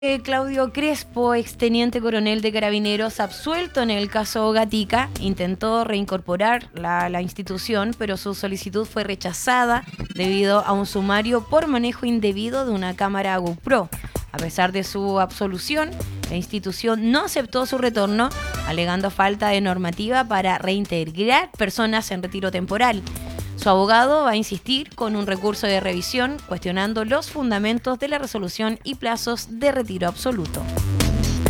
Claudio Crespo, exteniente coronel de Carabineros, absuelto en el caso Gatica, intentó reincorporar la institución, pero su solicitud fue rechazada debido a un sumario por manejo indebido de una cámara GoPro. A pesar de su absolución, la institución no aceptó su retorno, alegando falta de normativa para reintegrar personas en retiro temporal. Su abogado va a insistir con un recurso de revisión cuestionando los fundamentos de la resolución y plazos de retiro absoluto.